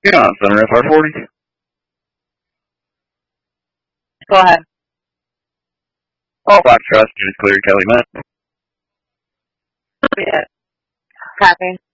Yeah, Center FR40. Go ahead. All Black Trust, unit clear, Kelly Met. Yeah. Copy.